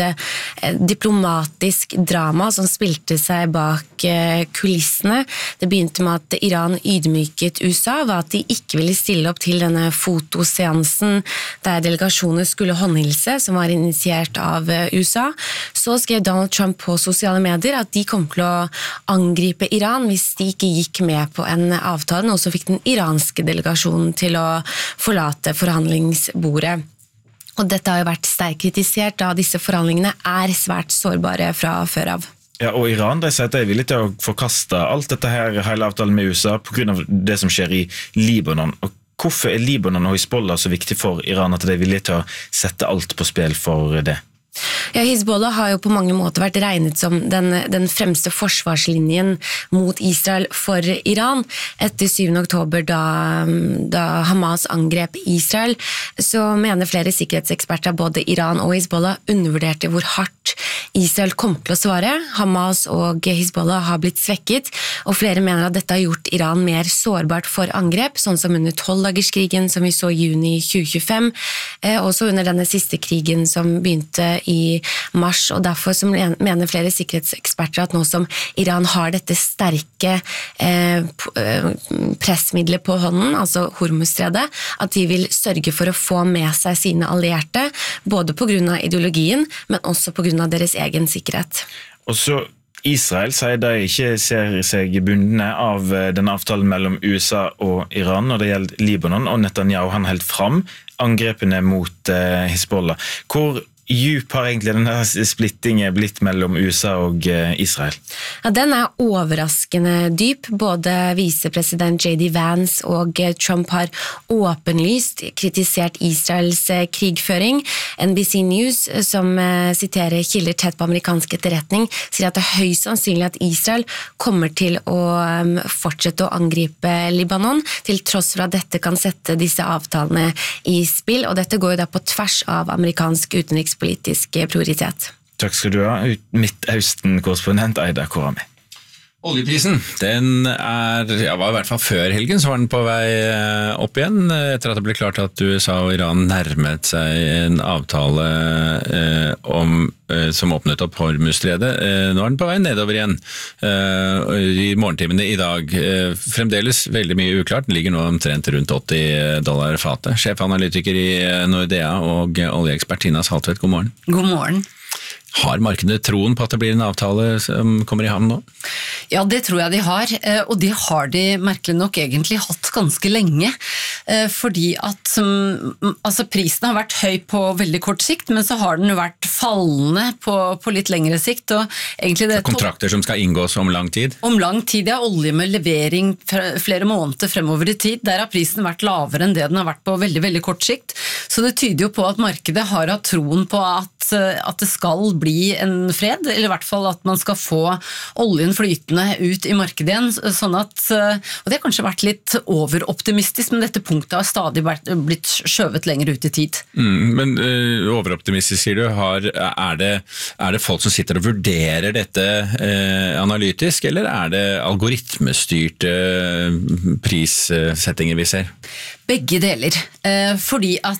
diplomatisk drama som spilte seg bak kulissene. Det begynte med at Iran ydmyket USA, var at de ikke ville stille opp til denne fotoseansen der delegasjoner skulle håndhilse, som var initiert av USA. Så skrev Donald Trump på sosiale medier at de kom til å angripe Iran hvis de ikke gikk med på en avtale, og så fikk den iranske delegasjonen til å forlate forhandlingsbordet. Og dette har jo vært sterkt kritisert, da disse forhandlingene er svært sårbare fra før av. Ja, og Iran de sier at de er villige til å forkaste alt dette her, hele avtalen med USA, på grunn av det som skjer i Libanon. Og hvorfor er Libanon og Hizbollah så viktig for Iran at de er villige til å sette alt på spill for det? Ja, Hizbollah har jo på mange måter vært regnet som den fremste forsvarslinjen mot Israel for Iran. Etter 7. oktober, da Hamas angrep Israel, så mener flere sikkerhetseksperter, både Iran og Hizbollah, undervurderte hvor hardt Israel kom til å svare. Hamas og Hizbollah har blitt svekket, og flere mener at dette har gjort Iran mer sårbart for angrep, sånn som under 12-dagerskrigen som vi så i juni 2025, også under denne siste krigen som begynte i mars, og derfor så mener flere sikkerhetseksperter at nå som Iran har dette sterke pressmiddelet på hånden, altså Hormuzstredet, at de vil sørge for å få med seg sine allierte, både på grunn av ideologien, men også på grunn av deres egen sikkerhet. Og så Israel sier de ikke ser seg bundne av denne avtalen mellom USA og Iran når det gjelder Libanon, og Netanyahu han helt fram angrepene mot Hezbollah. Hvor djup har egentlig denne splittingen blitt mellom USA og Israel? Ja, den overraskende dyp. Både visepresident J.D. Vance og Trump har åpenlyst kritisert Israels krigføring. NBC News, som siterer kilder tett på amerikansk etterretning, sier at det høyst sannsynlig at Israel kommer til å fortsette å angripe Libanon, til tross for at dette kan sette disse avtalene i spill, og dette går jo da på tvers av amerikansk utenrikspolitikk prioritet. Takk skal du ha, Midtøsten-korrespondent Aida Korami. Oljeprisen, den var i hvert fall før helgen, så var den på vei opp igjen, etter at det ble klart at USA og Iran nærmet seg en avtale som åpnet opp Hormuzstredet. Nå er den på vei nedover igjen i morgentimene i dag. Fremdeles veldig mye uklart, den ligger nå omtrent rundt $80 fatet. Sjefanalytiker i Nordea og oljeekspert Tina Saltvedt, god morgen. God morgen. Har markedet troen på at det blir en avtale som kommer i havn nå? Ja, det tror jeg de har, og det har de merkelig nok egentlig hatt ganske lenge, fordi at prisen har vært høy på veldig kort sikt, men så har den vært fallende på litt lengre sikt. Og egentlig det kontrakter som skal inngås om lang tid? Om lang tid, ja. Olje med levering flere måneder fremover i tid. Der har prisen vært lavere enn det den har vært på veldig, veldig kort sikt. Så det tyder jo på at markedet har hatt troen på at det skal bli en fred, eller i hvert fall at man skal få oljen flytende ut i markedet igjen, sånn at, og det har kanskje vært litt overoptimistisk, men dette punktet har stadig blitt skjøvet lenger ut i tid. Men overoptimistisk sier du, er det folk som sitter og vurderer dette analytisk, eller er det algoritmestyrte prissettinger vi ser? Begge deler, fordi at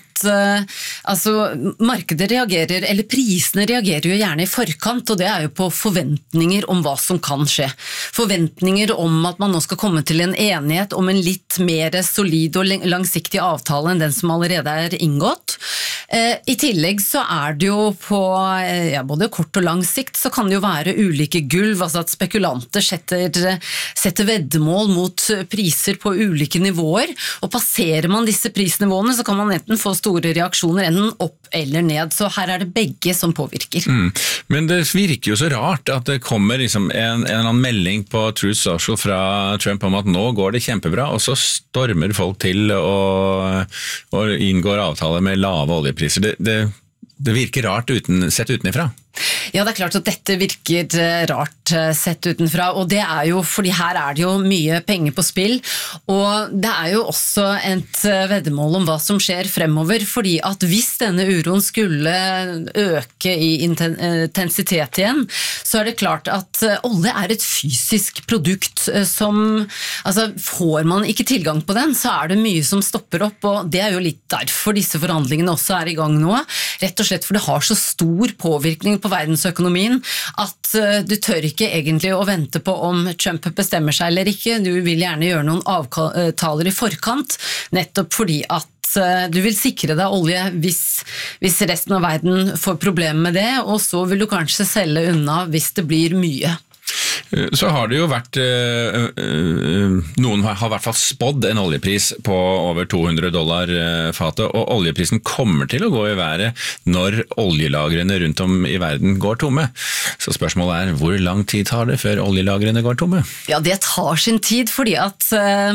markedet reagerer, eller prisene reagerer jo gjerne i forkant, og det er jo på forventninger om hva som kan skje. Forventninger om at man nå skal komme til en enighet om en litt mer solid og langsiktig avtale enn den som allerede er inngått. I tillegg så er det jo på både kort og lang sikt så kan det jo være ulike gulv, altså at spekulanter setter veddemål mot priser på ulike nivåer, og passerer man disse prisnivåene så kan man enten få store reaksjoner, enten opp eller ned, så her er det begge som påvirker. Men det virker jo så rart at det kommer liksom en eller annen melding på Truth Social fra Trump om at nå går det kjempebra, og så stormer folk til og inngår avtaler med lave oljepriser. Det virker rart sett utenifra. Ja, det er klart at dette virker rart sett utenfra, og det er jo fordi her er det jo mye penger på spill, og det er jo også et veddemål om hva som skjer fremover, fordi at hvis denne uroen skulle øke i intensitet igjen, så er det klart at olje er et fysisk produkt som, får man ikke tilgang på den, så er det mye som stopper opp, og det er jo litt derfor disse forhandlingene også er i gang nå, rett og slett for det har så stor påvirkning på verdensøkonomien at du tør ikke egentlig å vente på om Trump bestemmer seg eller ikke. Du vil gjerne gjøre noen avtaler i forkant, nettopp fordi at du vil sikre deg olje hvis resten av verden får problemer med det, og så vil du kanskje selge unna hvis det blir mye. Så har det jo vært, noen har i hvert fall spådd en oljepris på over $200 fatet, og oljeprisen kommer til å gå i været når oljelagrene rundt om i verden går tomme. Så spørsmålet er, hvor lang tid tar det før oljelagrene går tomme? Ja, det tar sin tid, fordi at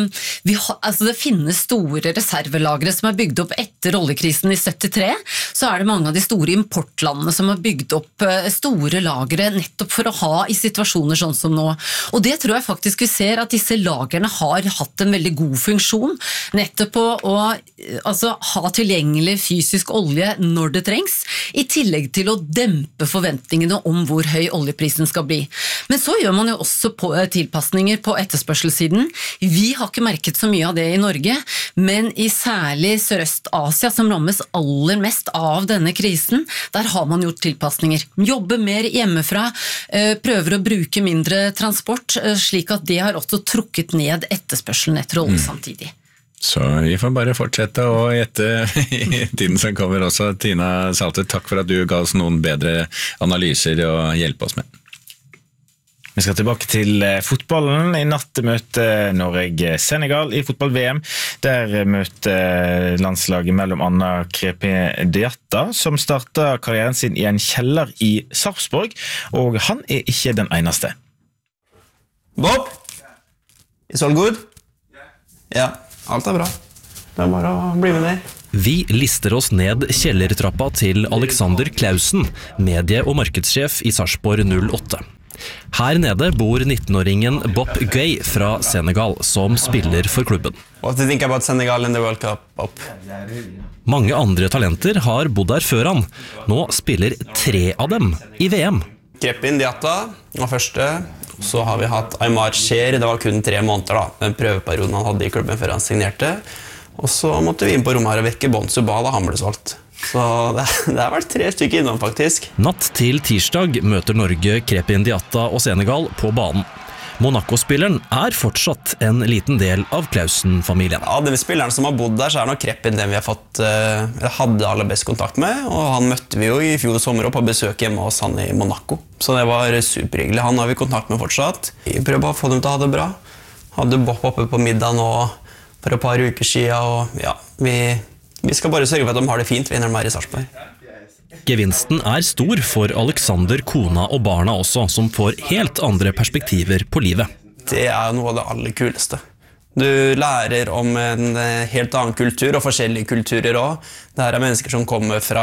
det finnes store reservelagre som er bygd opp etter oljekrisen i 73, så er det mange av de store importlandene som har bygd opp store lagre nettopp for å ha i situasjoner sånn som nå. Og det tror jeg faktisk vi ser at disse lagerne har hatt en veldig god funksjon, nettopp på å ha tilgjengelig fysisk olje når det trengs, i tillegg til å dempe forventningene om hvor høy oljeprisen skal bli. Men så gjør man jo også tilpasninger på etterspørselssiden. Vi har ikke merket så mye av det i Norge, men i særlig Sørøst-Asia, som rammes aller mest av denne krisen, der har man gjort tilpasninger. Jobbe mer hjemmefra, prøver å bruke mindre transport, slik at det har også trukket ned etterspørselen etter olje samtidig. Så vi får bare fortsette å gjette i tiden som kommer også. Tina Saltvedt, takk for at du ga oss noen bedre analyser og hjelpe oss med. Vi skal tilbake til fotballen. I natt møter Norge Senegal i fotball-VM. Der møter landslaget mellom Anna Krépin Diatta, som startet karrieren sin i en kjeller i Sarpsborg, og han ikke den eneste. Bob? Is all good? Ja. Alt bra. Det bare å bli med der. Vi lister oss ned kjellertrappa til Alexander Clausen, medie- og markedssjef i Sarpsborg 08. Her nede bor 19-åringen Bob Gueye fra Senegal, som spiller for klubben. What do you think about Senegal in the World Cup, Bob? Mange andre talenter har bodd her før han. Nå spiller 3 av dem i VM. Krépin Diatta var første. Så har vi hatt Aymar Cher, det var kun 3 måneder da, den prøveperioden han hadde i klubben før han signerte. Og så måtte vi inn på rommet her og vekke Bonsu Ba da han ble solgt. Så det har vært 3 stykker innom faktisk. Natt til tirsdag møter Norge Krépin Diatta og Senegal på banen. Monaco-spilleren er fortsatt en liten del av Clausen-familien. Av de spillerne som har bodd der, så er nok Krépin den vi hadde aller best kontakt med. Og han møtte vi jo i fjor sommer og på besøk hjemme hos han i Monaco. Så det var superhyggelig. Han har vi kontakt med fortsatt. Vi prøver bare å få dem til å ha det bra. Hadde Bob oppe på middag nå for et par uker siden. Og ja, vi skal bare sørge for at de har det fint når de er i Sarpsborg. Gevinsten er stor for Alexander, kona og barna også, som får helt andre perspektiver på livet. Det er noe av det aller kuleste. Du lærer om en helt annen kultur, og forskjellige kulturer også. Det her er mennesker som kommer fra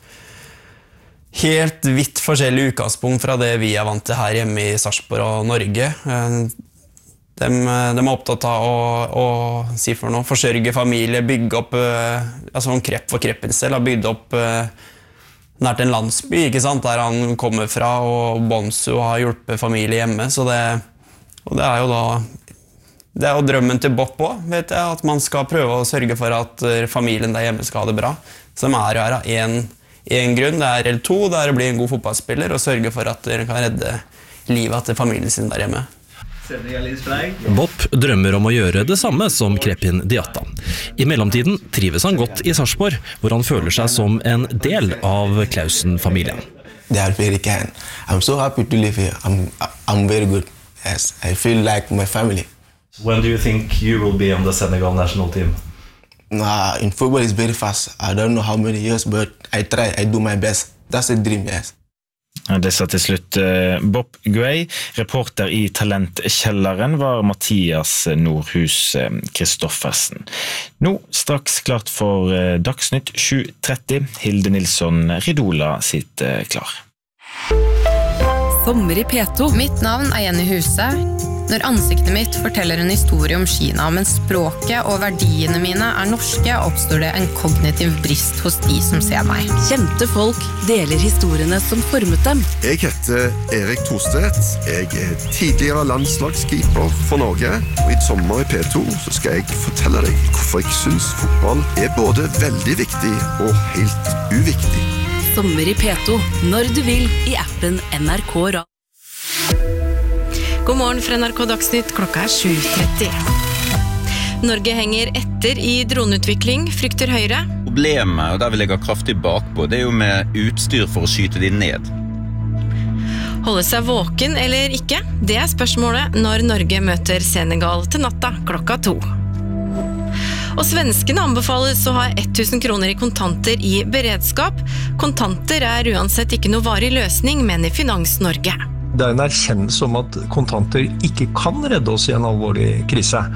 helt vidt forskjellige utgangspunkt fra det vi er vant til her hjemme i Sarpsborg og Norge. De er opptatt av å forsørge familie, bygge opp, altså for Krépin selv har bygd opp nært en landsby, ikke sant, der han kommer fra, og Bonsu har hjulpet familie hjemme, så det er jo da, det er jo drømmen til Bob også, vet jeg, at man skal prøve å sørge for at familien der hjemme skal ha det bra. Så de er jo her av en grunn, det er L2, det er å bli en god fotballspiller, og sørge for at dere kan redde livet til familien sin der hjemme. Bob drømmer om å gjøre det samme som Krépin Diatta. I mellomtiden trives han godt i Sarpsborg, hvor han føler seg som en del av Clausen-familien. They are very kind. I'm so happy to live here. I'm very good. Yes, I feel like my family. When do you think you will be on the Senegal national team? In football it's very fast. I don't know how many years, but I try. I do my best. That's a dream, yes. Det sa til slutt Bob Gueye. Reporter i Talentkjelleren var Mathias Nordhus Kristoffersen. Nå straks klart for Dagsnytt 7.30. Hilde Nilsson Ridola sitter klar. Sommer i P2. Mitt navn er Jenny Huse. Når ansiktet mitt forteller en historie om Kina, men språket og verdiene mine er norske, oppstår det en kognitiv brist hos de som ser meg. Kjente folk deler historiene som formet dem. Jeg heter Erik Thorstvedt. Jeg er tidligere landslagskeeper for Norge. Og i sommer i P2 så skal jeg fortelle deg hvorfor jeg synes fotball er både veldig viktig og helt uviktig. Sommer i P2, når du vil, i appen NRK Radio. God morgen fra NRK Dagsnytt, klokka er 7.30. Norge henger etter i droneutvikling, frykter Høyre. Problemet, og der vil jeg ha kraftig bakpå, det er jo med utstyr for å skyte de ned. Holde seg våken eller ikke? Det er spørsmålet når Norge møter Senegal til natta klokka 2. Og svenskene anbefales å ha 1000 kroner i kontanter i beredskap. Kontanter er uansett ikke noe varig løsning, men i Finans Norge. Det er en erkjennelse om at kontanter ikke kan redde oss i en alvorlig krise.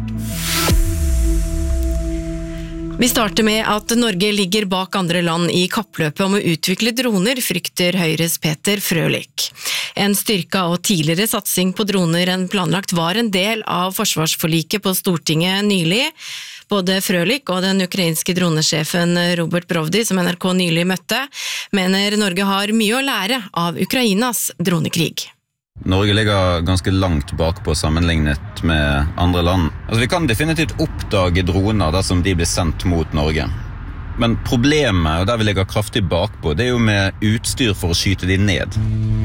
Vi starter med at Norge ligger bak andre land i kappløpet om å utvikle droner, frykter Høyres Peter Frølich. En styrka og tidligere satsing på droner enn planlagt var en del av forsvarsforliket på Stortinget nylig. Både Frølich og den ukrainske dronesjefen Robert Brovdi, som NRK nylig møtte, mener Norge har mye å lære av Ukrainas dronekrig. Norge ligger ganske langt bakpå sammenlignet med andre land. Altså, vi kan definitivt oppdage droner dersom de blir sendt mot Norge. Men problemet, og der vi ligger kraftig bakpå, det er jo med utstyr for å skyte de ned.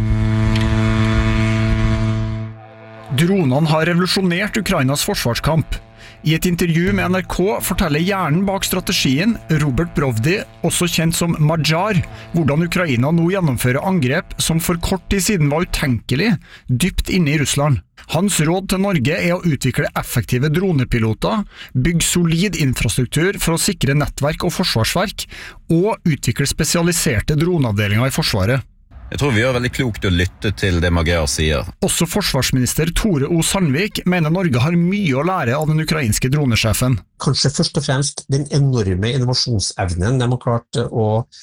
Dronene har revolusjonert Ukrainas forsvarskamp. I et intervju med NRK forteller hjernen bak strategien, Robert Brovdi, også kjent som Majar, hvordan Ukraina nå gjennomfører angrep som for kort tid siden var utenkelig, dypt inne i Russland. Hans råd til Norge er å utvikle effektive dronepiloter, bygge solid infrastruktur for å sikre nettverk og forsvarsverk, og utvikle spesialiserte droneavdelinger i Forsvaret. Jeg tror vi gjør veldig klokt å lytte til det Magyar sier. Også forsvarsminister Tore O. Sandvik mener Norge har mye å lære av den ukrainske dronesjefen. Kanskje først og fremst den enorme innovasjonsevnen de har klart å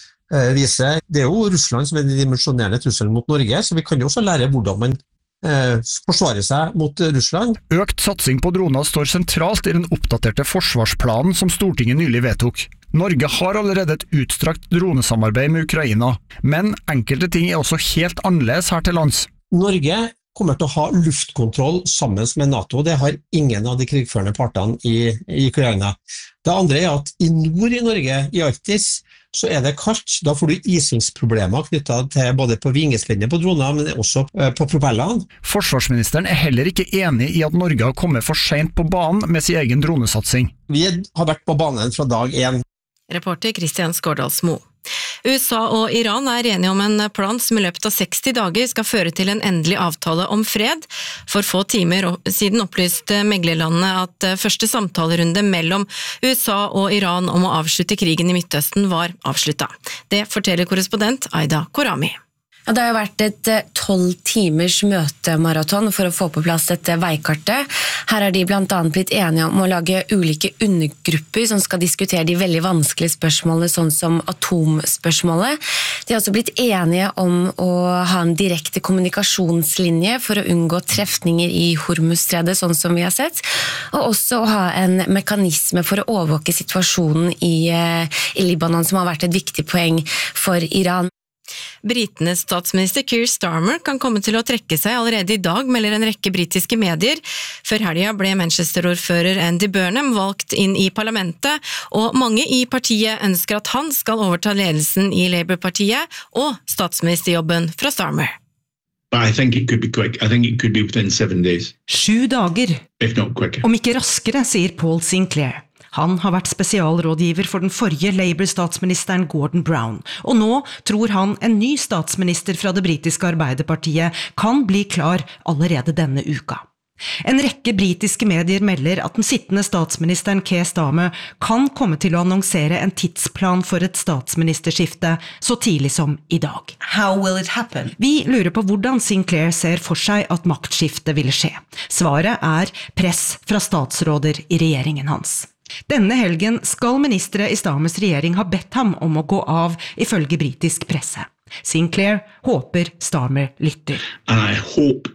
vise. Det er jo Russland som er den dimensjonerende trusselen mot Norge, så vi kan jo også lære hvordan man forsvarer seg mot Russland. Økt satsing på droner står sentralt i den oppdaterte forsvarsplanen som Stortinget nylig vedtok. Norge har allerede et utstrakt dronesamarbeid med Ukraina, men enkelte ting er også helt annerledes her til lands. Norge kommer til å ha luftkontroll sammen med NATO. Det har ingen av de krigførende partene i Ukraina. Det andre er at i nord i Norge, i Arktis, så er det kaldt. Da får du isingsproblemer knyttet til både på vingespennet på droner, men også på propellene. Forsvarsministeren er heller ikke enig i at Norge har kommet for sent på banen med sin egen dronesatsing. Vi har vært på banen fra dag 1. Reporter Kristian Skårdalsmo. USA og Iran er enige om en plan som i løpet av 60 dager skal føre til en endelig avtale om fred. For få timer siden opplyste meglerlandene at første samtalerunde mellom USA og Iran om å avslutte krigen i Midtøsten var avsluttet. Det forteller korrespondent Aida Korami. Ja, det har jo vært et 12 timers møtemaraton for å få på plass dette veikartet. Her er de blant annet blitt enige om å lage ulike undergrupper som skal diskutere de veldig vanskelige spørsmålene, sånn som atomspørsmålet. De har også blitt enige om å ha en direkte kommunikasjonslinje for å unngå trefninger i Hormuzstredet, sånn som vi har sett, og også å ha en mekanisme for å overvåke situasjonen i Libanon, som har vært et viktig poeng for Iran. Britenes statsminister Keir Starmer kan komme til å trekke seg allerede i dag, melder en rekke britiske medier. Før helgen ble Manchester-ordfører Andy Burnham valgt inn i parlamentet, og mange i partiet ønsker at han skal overta ledelsen i Labour-partiet og statsministerjobben fra Starmer. But I think it could be quick. I think it could be within 7 days. 7 dager. If not quicker. Om ikke raskere, sier Paul Sinclair. Han har vært spesialrådgiver for den forrige Labour-statsministeren Gordon Brown, og nå tror han en ny statsminister fra det britiske Arbeiderpartiet kan bli klar allerede denne uka. En rekke britiske medier melder at den sittende statsministeren Keir Starmer kan komme til å annonsere en tidsplan for et statsministerskifte så tidlig som i dag. How will it happen? Vi lurer på hvordan Sinclair ser for seg at maktskiftet vil skje. Svaret er press fra statsråder i regjeringen hans. Denne helgen skal ministre i Starmers regjering ha bedt ham om å gå av ifølge britisk presse. Sinclair håper Starmer lytter. And I hope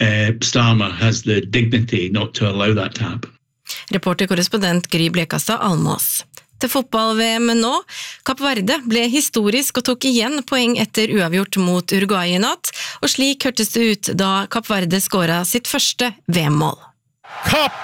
Starmer has the dignity not to allow that to happen. Reporterkorrespondent Gry Blekastad Almås. Til fotball-VM nå. Kapp Verde ble historisk og tok igjen poeng etter uavgjort mot Uruguay i natt, og slik hørtes det ut da Kapp Verde skåret sitt første VM-mål. Kapp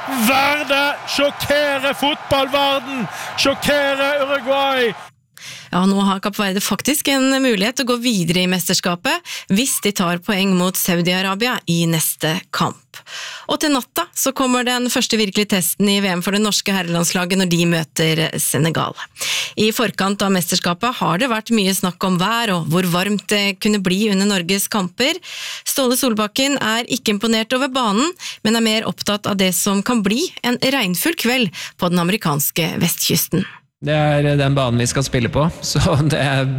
Verde sjokkerer fotballverden, sjokkerer Uruguay. Ja, nå har Kapp Verde faktisk en mulighet til å gå videre i mesterskapet hvis de tar poeng mot Saudi-Arabia i neste kamp. Og til natta så kommer den første virkelige testen i VM for det norske herrelandslaget når de møter Senegal. I forkant av mesterskapet har det vært mye snakk om vær og hvor varmt det kunne bli under Norges kamper. Ståle Solbakken er ikke imponert over banen, men er mer opptatt av det som kan bli en regnfull kveld på den amerikanske vestkysten. Det er den banen vi skal spille på, så det er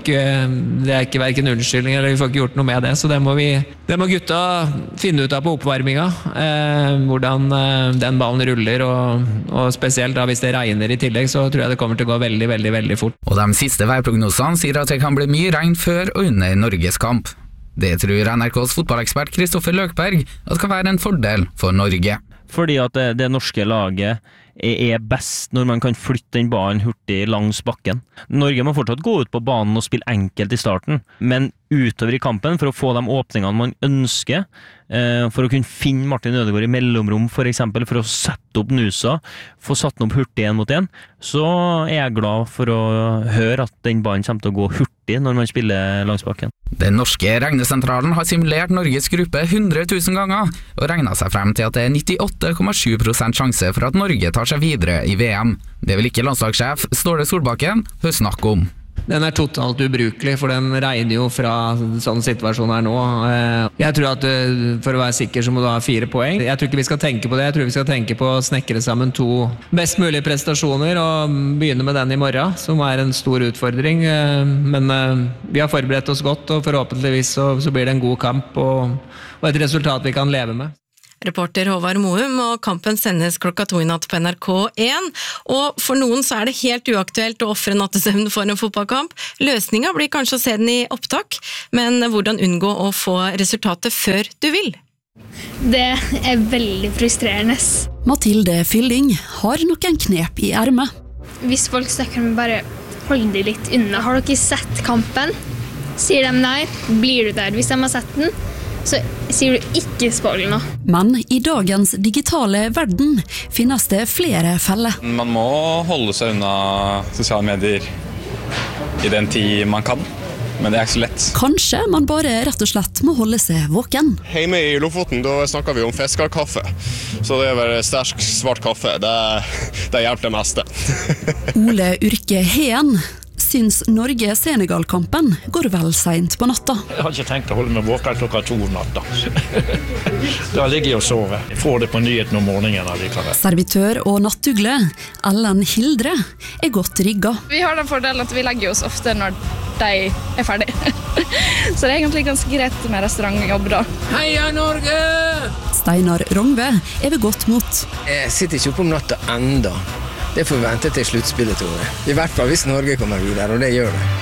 ikke hverken unnskyldning eller vi får ikke gjort noe med det, så det må gutta finne ut av på oppvarminga, hvordan den ballen ruller, og spesielt da hvis det regner i tillegg, så tror jeg det kommer til å gå veldig, veldig, veldig fort. Og de siste værprognosene sier at det kan bli mye regn før og under Norges kamp. Det tror NRKs fotballekspert Kristoffer Løkberg at kan være en fordel for Norge. Fordi at det norske laget best når man kan flytte den ballen hurtig langs bakken. Norge må fortsatt gå ut på banen og spille enkelt i starten, men utover i kampen for å få de åpningene man ønsker, for å kunne finne Martin Ødegaard i mellomrom for eksempel, for å sette opp Nusa, få satt den opp hurtig 1 mot 1, så jeg glad for å høre at den ballen kommer til å gå hurtig når man spiller langs bakken. Den norske regnesentralen har simulert Norges gruppe 100 000 ganger, og regnet seg frem til at det 98,7% sjanse for at Norge tar seg videre i VM. Det vil ikke landslagssjef Ståle Solbakken høre snakk om. Den totalt ubrukelig, for den regner jo fra sånn situasjon her nå. Jeg tror at for å være sikker så må du ha 4 poeng. Jeg tror ikke vi skal tenke på det. Jeg tror vi skal tenke på å snekre sammen 2 best mulige prestasjoner og begynne med den i morgen, som en stor utfordring. Men vi har forberedt oss godt, og forhåpentligvis så blir det en god kamp og et resultat vi kan leve med. Reporter Håvard Moum, og kampen sendes 2:00 i natt på NRK1, og for noen så det helt uaktuelt å offre nattesøvn for en fotballkamp. Løsningen blir kanskje å se den i opptak, men hvordan unngå å få resultatet før du vil? Det veldig frustrerende. Mathilde Fylling har noen knep i ermet. Hvis folk snakker med bare hold de litt unna. Har dere sett kampen? Sier de nei, blir du der. Hvis de har sett den, så sier du ikke spoil nå. Men i dagens digitale verden finnes det flere feller. Man må holde seg unna sosiale medier i den tid man kan, men det ikke så lett. Kanskje man bare rett og slett må holde seg våken. Hjemme i Lofoten da snakker vi om fiskerkaffe, så det vel sterk svart kaffe. Det hjelper det meste. Ole Urke Heen syns Norge-Senegal-kampen går vel sent på natta. Jeg har ikke tenkt å holde meg våken 2:00 natta. Da ligger jeg og sover. Jeg får det på nyheten om morgenen allikevel. Servitør og nattugle Ellen Hildre godt rigga. Vi har den fordelen at vi legger oss ofte når de ferdig. Så det egentlig ganske greit med restaurantjobb da. Heia Norge! Steinar Rongve ved godt mot. Jeg sitter ikke oppe om natta enda. Det får vi vente til sluttspillet, tror jeg. I hvert fall hvis Norge kommer videre, og det gjør det.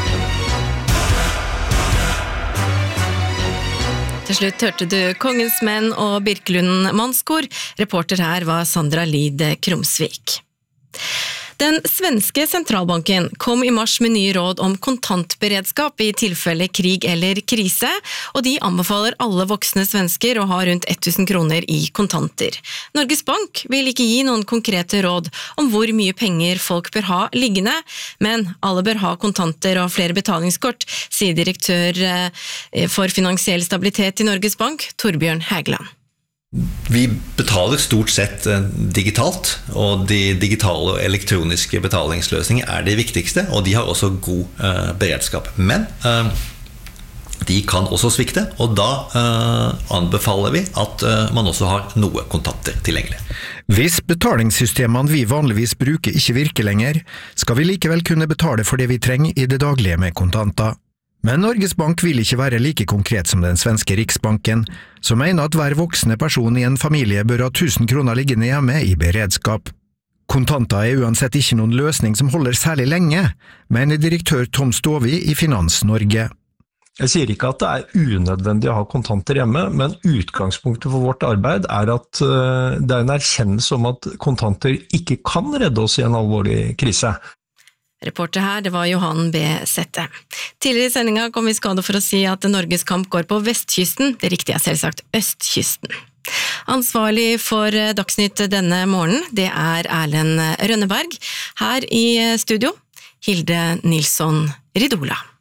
Til slutt hørte du Kongens Menn og Birkelund Mannskor. Reporter her var Sandra Lid Krumsvik. Den svenske sentralbanken kom i mars med nye råd om kontantberedskap i tilfelle krig eller krise, og de anbefaler alle voksne svensker å ha rundt 1000 kroner i kontanter. Norges Bank vil ikke gi noen konkrete råd om hvor mye penger folk bør ha liggende, men alle bør ha kontanter og flere betalingskort, sier direktør for finansiell stabilitet i Norges Bank, Torbjørn Hægeland. Vi betaler stort sett digitalt, og de digitale og elektroniske betalingsløsninger det viktigste, og de har også god beredskap. Men de kan også svikte, og da anbefaler vi at man også har noe kontanter tilgjengelig. Hvis betalingssystemene vi vanligvis bruker ikke virker lenger, skal vi likevel kunne betale for det vi trenger i det daglige med kontanter. Men Norges Bank vil ikke være like konkret som den svenske Riksbanken, som mener at hver voksne person i en familie bør ha 1000 kroner liggende hjemme i beredskap. Kontanter uansett ikke noen løsning som holder særlig lenge, mener direktør Tom Stovi i Finans Norge. Jeg sier ikke at det unødvendig å ha kontanter hjemme, men utgangspunktet for vårt arbeid at det en erkjennelse om at kontanter ikke kan redde oss i en alvorlig krise. Reporter her, det var Johan B. Sette. Tidligere i sendinga kom vi i skade for å si at Norges kamp går på vestkysten, det riktige selvsagt østkysten. Ansvarlig for Dagsnytt denne morgenen, det Erlend Rønneberg. Her i studio, Hilde Nilsson Ridola.